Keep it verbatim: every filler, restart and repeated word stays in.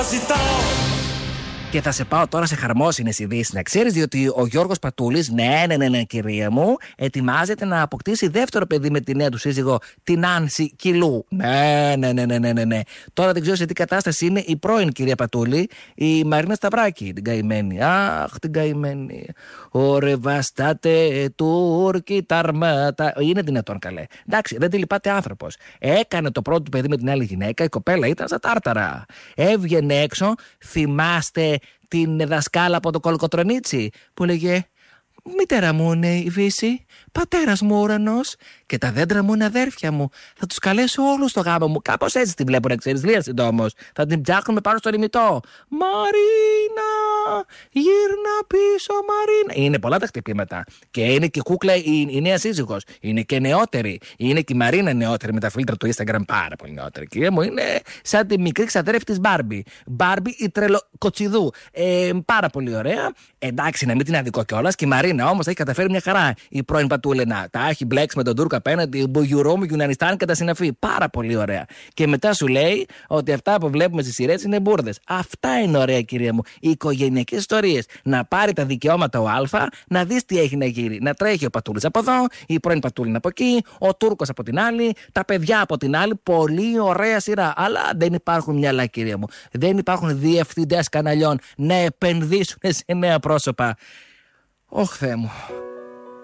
Και θα σε πάω τώρα σε χαρμόσυνες ειδήσεις, να ξέρεις, διότι ο Γιώργος Πατούλης, ναι, ναι, ναι, ναι, κυρία μου, ετοιμάζεται να αποκτήσει δεύτερο παιδί με τη νέα του σύζυγο, την Άνση Κιλού. Ναι, ναι, ναι, ναι, ναι, ναι, ναι. Τώρα δεν ξέρω σε τι κατάσταση είναι η πρώην κυρία Πατούλη, η Μαρίνα Σταυράκη, την καημένη. Αχ, την καημένη. Ωρε βαστάτε Τούρκοι τα αρμάτα. Είναι δυνατόν, καλέ. Εντάξει, δεν τη λυπάται άνθρωπος. Έκανε το πρώτο παιδί με την άλλη γυναίκα, η κοπέλα ήταν στα τάρταρα. Έβγαινε έξω, θυμάστε την δασκάλα από το Κολοκοτρονίτσι που λέγε «Μητέρα μου είναι η Βύση, πατέρας μου ουρανός και τα δέντρα μου είναι αδέρφια μου. Θα τους καλέσω όλους στο γάμο μου». Κάπως έτσι την βλέπω, να ξέρεις, λίγα συντόμως. Θα την ψάχνουμε πάνω στο ρημιτό. «Μαρίνα, γύρνα πίσω Μαρίνα». Είναι πολλά τα χτυπήματα. Και είναι και η κούκλα η, η νέα σύζυγος. Είναι και νεότερη. Είναι και η Μαρίνα νεότερη με τα φίλτρα του Instagram, πάρα πολύ νεότερη. Κυρία μου, είναι σαν τη μικρή ξαδέρφη της Μπάρμπι. Μπάρμπι η τρελοκοτσιδού. Ε, πάρα πολύ ωραία. Εντάξει, να μην την αδικό κιόλας. Και η Μαρίνα όμως έχει καταφέρει μια χαρά. Η πρώην Πατούλενα τα έχει μπλέξει με τον Τούρκο απέναντι, Μπουγιουρόμου, Γιουνανιστάν και τα συναφή. Πάρα πολύ ωραία. Και μετά σου λέει ότι αυτά που βλέπουμε στις σειρές είναι μπουρδες. Αυτά είναι ωραία, κυρία μου. Οι οικογενειακές ιστορίες. Να πάρει τα δικαιώματα ο Α, να δεις τι έχει να γύρει. Να τρέχει ο Πατούλης από εδώ, η πρώην Πατούληνα από εκεί, ο Τούρκος από την άλλη, τα παιδιά από την άλλη. Πολύ ωραία σειρά. Αλλά δεν υπάρχουν μυαλά, κυρία μου. Δεν υπάρχουν διευθυντές καναλιών να επενδύσουν σε νέα πρόσωπα. Ωχ, Θεέ μου.